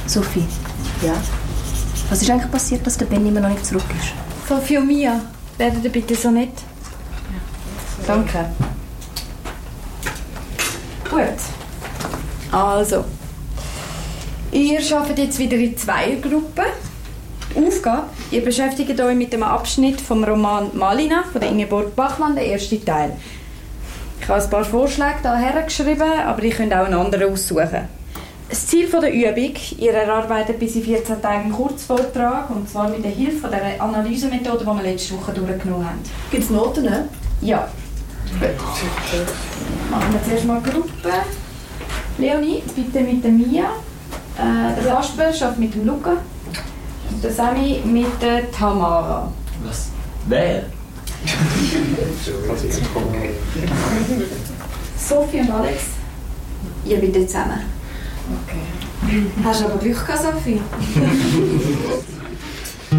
Sophie. Ja? Was ist eigentlich passiert, dass der Ben immer noch nicht zurück ist? Sophie und Mia, werdet ihr bitte so nett? Ja. Danke. Gut. Also. Ihr arbeitet jetzt wieder in Zweiergruppen. Aufgabe: Ihr beschäftigt euch mit dem Abschnitt vom Roman Malina von der Ingeborg Bachmann, der erste Teil. Ich habe ein paar Vorschläge hierher geschrieben, aber ihr könnt auch einen anderen aussuchen. Das Ziel der Übung: Ihr erarbeitet bis in 14 Tagen einen Kurzvortrag, und zwar mit der Hilfe der Analysemethode, die wir letzte Woche durchgenommen haben. Gibt es Noten, ne? Ja. Gut. Machen wir zuerst mal Gruppe. Leonie, bitte mit der Mia. Der Kasper arbeitet mit dem Luca. Und der Sami mit der Tamara. Was? Wer? Sophie und Alex, ihr bitte zusammen. Okay. Hast du aber Glück gehabt, Sophie?